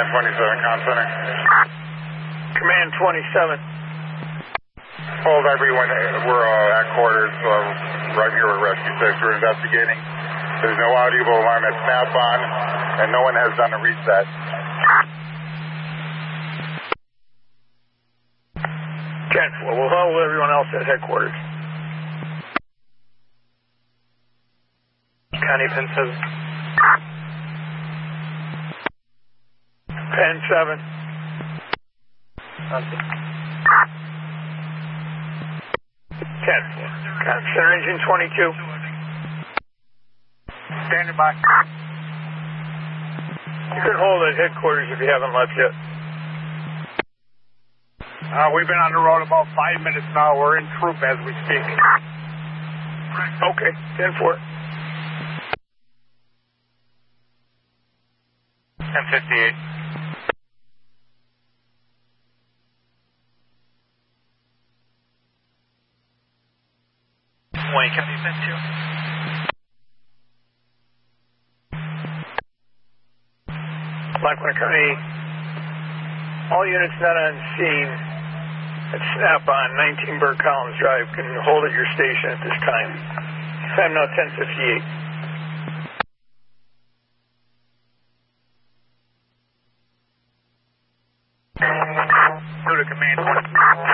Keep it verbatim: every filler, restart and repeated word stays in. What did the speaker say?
Command twenty-seven, Con Center. Command twenty-seven. Hold everyone, we're uh, at quarters, uh, right here with Rescue six. We're investigating. There's no audible alarm at snap-on, and no one has done a reset. ten four, we'll hold everyone else at headquarters. County Pen seven. Pen seven. ten four. Center engine twenty-two. Standing by. You can hold at headquarters if you haven't left yet. Uh, we've been on the road about five minutes now. We're in troop as we speak. Okay, ten four. ten fifty-eight. Wayne County Pen two. Lackawanna County, all units not on scene at snap-on nineteen Burke Collins Drive can hold at your station at this time. Time now ten fifty-eight. Go to Command